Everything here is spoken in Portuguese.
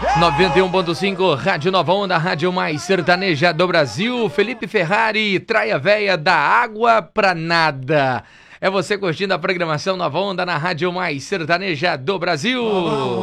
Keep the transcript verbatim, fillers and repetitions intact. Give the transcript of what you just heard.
noventa e um ponto cinco, Rádio Nova Onda, a rádio mais sertaneja do Brasil. Felipe Ferrari, Traia Véia, da água pra nada. É você curtindo a programação Nova Onda na rádio mais sertaneja do Brasil.